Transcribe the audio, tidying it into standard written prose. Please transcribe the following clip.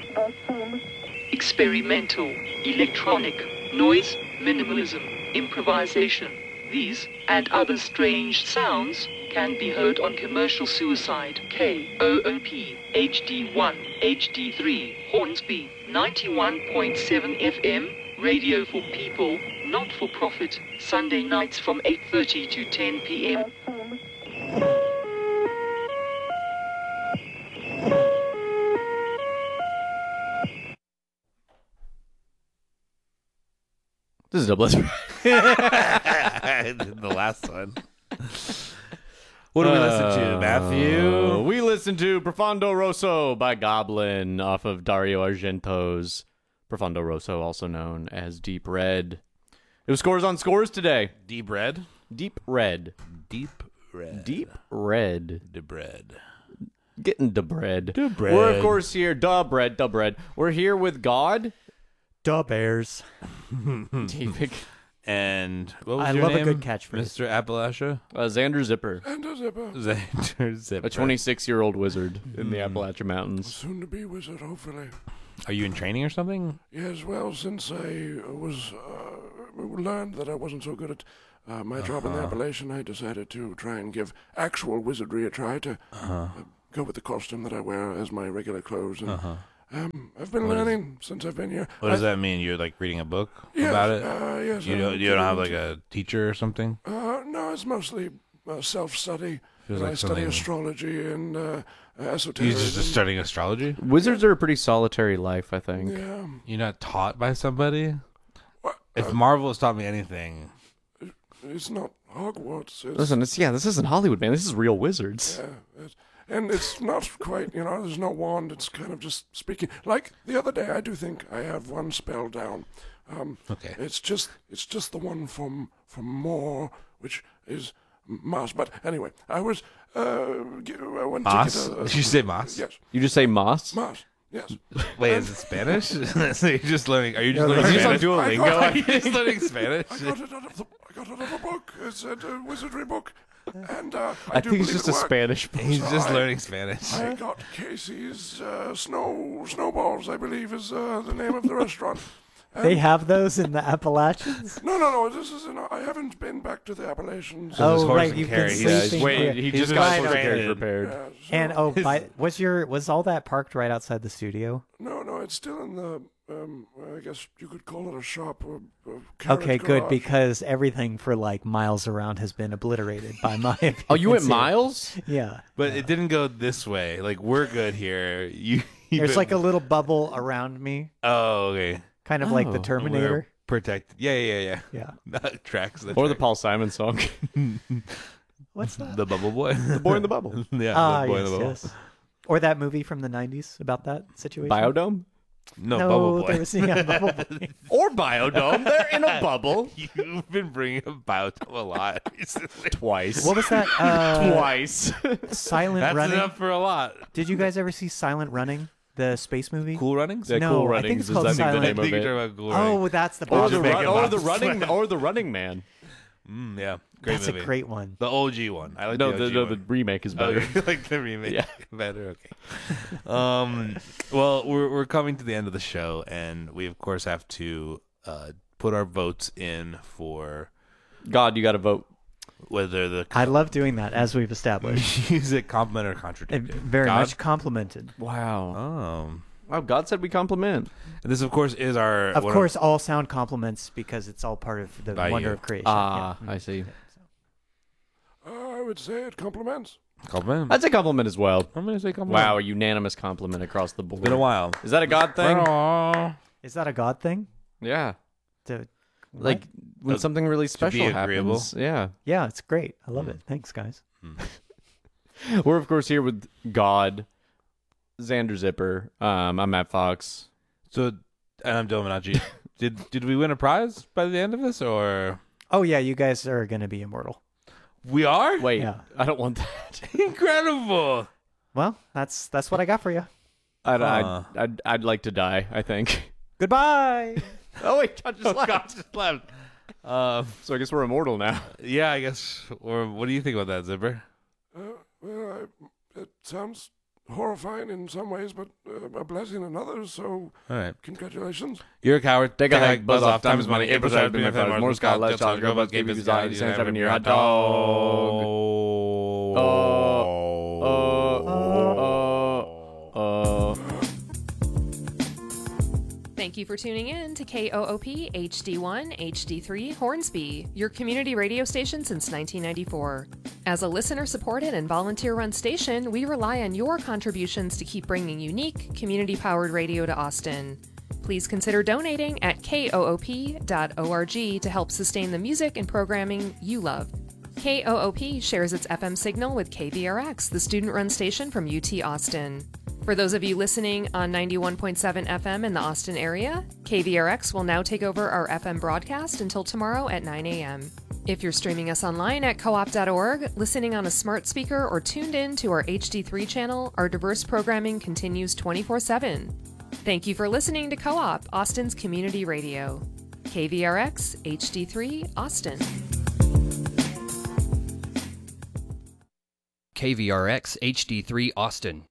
Experimental, electronic, noise, minimalism, improvisation. These and other strange sounds can be heard on Commercial Suicide, KOOP, HD1, HD3, Hornsby, 91.7 FM, radio for people, not for profit, Sunday nights from 8:30 to 10 p.m. This is Double S. The last one. What do we listen to, Matthew? We listened to Profondo Rosso by Goblin off of Dario Argento's Profondo Rosso, also known as Deep Red. It was Scores on Scores today. Deep Red? Deep Red. Deep Red. Deep Red. The bread. Getting the bread. The bread. We're, of course, here. Duh bread. We're here with God. Duh Bears. David. And what was I your love a name? good catchphrase. Mr. Appalachia? Xander Zipper. Xander Zipper. A 26-year-old wizard in the Appalachian Mountains. Soon to be wizard, hopefully. Are you in training or something? Yes, well, since I was learned that I wasn't so good at my job in the Appalachian, I decided to try and give actual wizardry a try to go with the costume that I wear as my regular clothes. And I've been learning since I've been here. What does that mean? You're like reading a book Yes, about it? yes. You don't have like a teacher or something? No, it's mostly self-study. Feels I like study something- astrology and You're esotericism. just studying astrology? Wizards are a pretty solitary life, I think. Yeah. You're not taught by somebody? What? If Marvel has taught me anything, It's not Hogwarts. It's, Listen, this isn't Hollywood, man. This is real wizards. And it's not quite, there's no wand. It's kind of just speaking. Like the other day, I do think I have one spell down. okay. It's just the one from more, which is Moss. But anyway, I went Moss? to Did you say Moss? Yes, You just say moss? Moss. Yes. Wait, is it Spanish? So you're just learning? Are you just learning Are you just on Spanish? Duolingo? Are you just learning Spanish? I got it out of a book. It's a wizardry book, and I do think it's believe just it a works. Spanish book. He's just I- learning Spanish. I got Casey's Snowballs, I believe is the name of the restaurant. They have those in the Appalachians? No. This is I haven't been back to the Appalachians. So there's Oh, horse right. and You've carry. been Yeah, sleeping. Wait, here. he He's just been got training. horse carriage repaired. Yeah, so- And was all that parked right outside the studio? no, it's still in the. I guess you could call it a shop or carriage Okay, good, garage. because everything for like miles around has been obliterated by my. Oh, you went appearance here. miles? Yeah. But it didn't go this way. Like, we're good here. There's like a little bubble around me, Oh, okay. kind of like the Oh. Terminator. We're protected. Yeah. Yeah. Tracks. Or the Paul Simon song. What's that? The Bubble Boy. The Boy in the Bubble. Yeah, Ah, the Boy in yes, the Bubble. yes. Or that movie from the 90s about that situation. Biodome? No, No, Bubble Boy. there was Bubble Boy. Or Biodome. They're in a bubble. You've been bringing up Biodome a lot recently. Twice. What was that? Twice. Silent That's Running. enough for a lot. Did you guys ever see Silent Running, the space movie? Cool Runnings? Yeah, No, Cool I think Runnings it's is called I think the Silent- name I of think you're it. talking about Cool Runnings. Oh, that's the Or Bob the, Saget or the running man. Yeah, great That's movie. a great one. The OG one. I like No, the OG the one. remake is Oh, better. you like the remake Yeah. better. Okay. Well, we're coming to the end of the show, and we of course have to put our votes in for God, you got to vote. whether the I love doing that, as we've established. music compliment or It contradicted. very God? much complimented. Wow. Wow, God said we compliment. This of course is our Of one course, all sound compliments because it's all part of the By wonder you. of creation. Ah, Yeah. I see. I would say it compliments. compliment. That's a compliment as well. I'm gonna say compliment. Wow, a unanimous compliment across the board. Been a while. Is that a God thing? Is that a God thing? Yeah. To, Like when something really special agreeable. happens. Yeah. yeah, it's great. I love it. Thanks, guys. We're of course here with God, Xander Zipper. I'm Matt Fox. So, and I'm Dominacci. Did we win a prize by the end of this, or Oh yeah, you guys are gonna be immortal. we are? Wait, Yeah. I don't want that. Incredible. Well, that's what I got for you. I'd like to die, I think. Goodbye. Oh wait, God just left. God just left. So I guess we're immortal now. Yeah, I guess. Or what do you think about that, Zipper? Well, it sounds horrifying in some ways, but a blessing in others. So, All right. congratulations. You're a coward. Take a hike, buzz off, time is money. April shot, be my friend. More Scott, let's talk. Girl, gave you anxiety, 7-year hot dog. Thank you for tuning in to KOOP HD1 HD3 Hornsby, your community radio station since 1994. As a listener-supported and volunteer-run station, we rely on your contributions to keep bringing unique, community-powered radio to Austin. Please consider donating at koop.org to help sustain the music and programming you love. KOOP shares its FM signal with KVRX, the student-run station from UT Austin. For those of you listening on 91.7 FM in the Austin area, KVRX will now take over our FM broadcast until tomorrow at 9 a.m. If you're streaming us online at coop.org, listening on a smart speaker, or tuned in to our HD3 channel, our diverse programming continues 24/7. Thank you for listening to Co-op, Austin's community radio. KVRX HD3 Austin. KVRX HD3 Austin.